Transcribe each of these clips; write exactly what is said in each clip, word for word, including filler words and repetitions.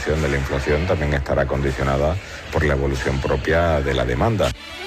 evolución de la inflación también estará condicionada por la evolución propia de la demanda.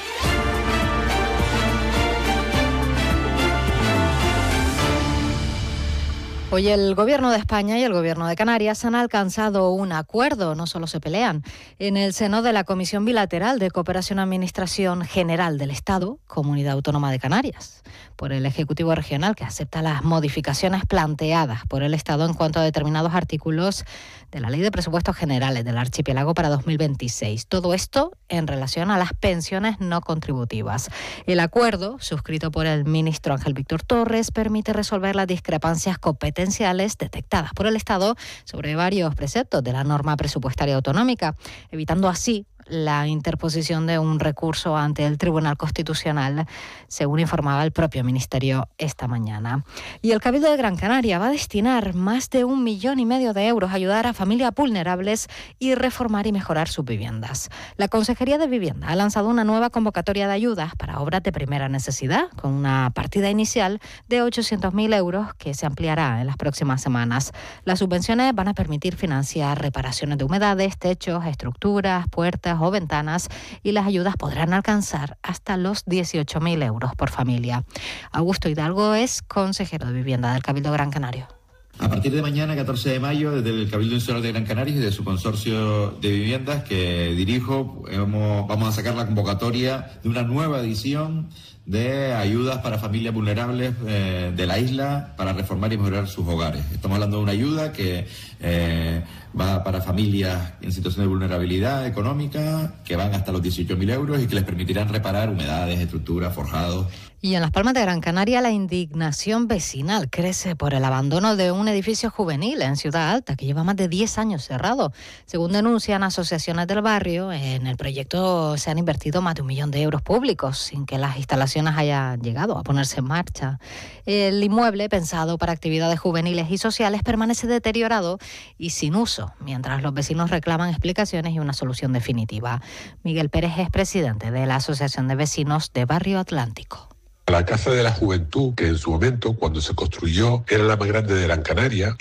Hoy el Gobierno de España y el Gobierno de Canarias han alcanzado un acuerdo, no solo se pelean, en el seno de la Comisión Bilateral de Cooperación y Administración General del Estado, Comunidad Autónoma de Canarias, por el Ejecutivo Regional, que acepta las modificaciones planteadas por el Estado en cuanto a determinados artículos de la Ley de Presupuestos Generales del Archipiélago para dos mil veintiséis. Todo esto en relación a las pensiones no contributivas. El acuerdo, suscrito por el ministro Ángel Víctor Torres, permite resolver las discrepancias competenciales detectadas por el Estado sobre varios preceptos de la norma presupuestaria autonómica, evitando así la interposición de un recurso ante el Tribunal Constitucional, según informaba el propio Ministerio esta mañana. Y el Cabildo de Gran Canaria va a destinar más de un millón y medio de euros a ayudar a familias vulnerables y reformar y mejorar sus viviendas. La Consejería de Vivienda ha lanzado una nueva convocatoria de ayudas para obras de primera necesidad, con una partida inicial de ochocientos mil euros que se ampliará en las próximas semanas. Las subvenciones van a permitir financiar reparaciones de humedades, techos, estructuras, puertas o ventanas, y las ayudas podrán alcanzar hasta los dieciocho mil euros por familia. Augusto Hidalgo es consejero de Vivienda del Cabildo Gran Canario. A partir de mañana, catorce de mayo, desde el Cabildo Insular de Gran Canaria y de su consorcio de viviendas que dirijo, hemos, vamos a sacar la convocatoria de una nueva edición de ayudas para familias vulnerables eh, de la isla para reformar y mejorar sus hogares. Estamos hablando de una ayuda que eh, va para familias en situación de vulnerabilidad económica, que van hasta los dieciocho mil euros y que les permitirán reparar humedades, estructuras, forjados. Y en Las Palmas de Gran Canaria la indignación vecinal crece por el abandono de un edificio juvenil en Ciudad Alta que lleva más de diez años cerrado. Según denuncian asociaciones del barrio, en el proyecto se han invertido más de un millón de euros públicos sin que las instalaciones hayan llegado a ponerse en marcha. El inmueble, pensado para actividades juveniles y sociales, permanece deteriorado y sin uso, mientras los vecinos reclaman explicaciones y una solución definitiva. Miguel Pérez es presidente de la Asociación de Vecinos de Barrio Atlántico. La Casa de la Juventud, que en su momento, cuando se construyó, era la más grande de Gran Canaria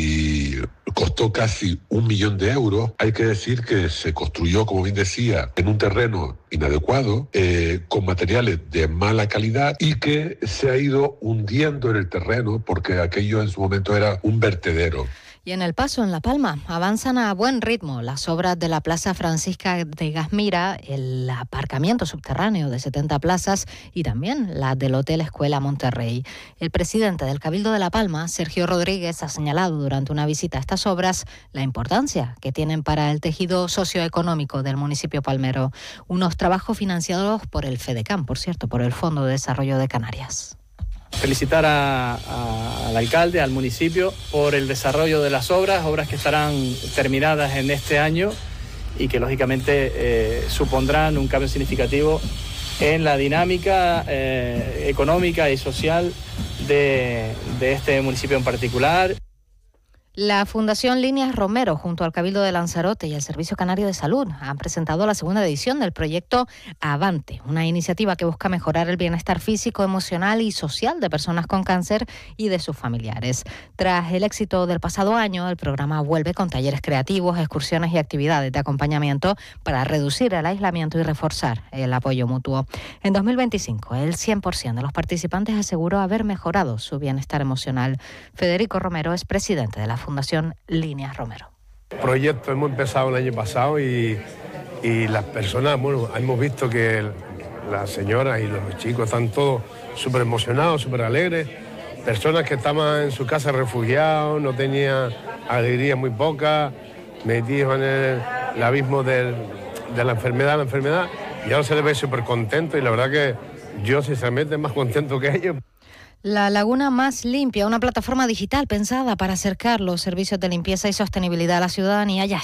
y costó casi un millón de euros. Hay que decir que se construyó, como bien decía, en un terreno inadecuado, eh, con materiales de mala calidad y que se ha ido hundiendo en el terreno porque aquello en su momento era un vertedero. Y en El Paso, en La Palma, avanzan a buen ritmo las obras de la Plaza Francisca de Gazmira, el aparcamiento subterráneo de setenta plazas y también la del Hotel Escuela Monterrey. El presidente del Cabildo de La Palma, Sergio Rodríguez, ha señalado durante una visita a estas obras la importancia que tienen para el tejido socioeconómico del municipio palmero. Unos trabajos financiados por el FEDECAN, por cierto, por el Fondo de Desarrollo de Canarias. Felicitar a, a, al alcalde, al municipio, por el desarrollo de las obras, obras que estarán terminadas en este año y que lógicamente eh, supondrán un cambio significativo en la dinámica eh, económica y social de, de este municipio en particular. La Fundación Líneas Romero, junto al Cabildo de Lanzarote y el Servicio Canario de Salud, han presentado la segunda edición del proyecto Avante, una iniciativa que busca mejorar el bienestar físico, emocional y social de personas con cáncer y de sus familiares. Tras el éxito del pasado año, el programa vuelve con talleres creativos, excursiones y actividades de acompañamiento para reducir el aislamiento y reforzar el apoyo mutuo. En dos mil veinticinco, el cien por ciento de los participantes aseguró haber mejorado su bienestar emocional. Federico Romero es presidente de la Fundación Líneas Romero. El proyecto hemos empezado el año pasado y, y las personas, bueno, hemos visto que las señoras y los chicos están todos súper emocionados, súper alegres. Personas que estaban en su casa refugiados, no tenían alegría muy poca, metidos en el, el abismo del, de la enfermedad, la enfermedad, y ahora se les ve súper contentos y la verdad que yo sinceramente más contento que ellos. La Laguna Más Limpia, una plataforma digital pensada para acercar los servicios de limpieza y sostenibilidad a la ciudadanía, ya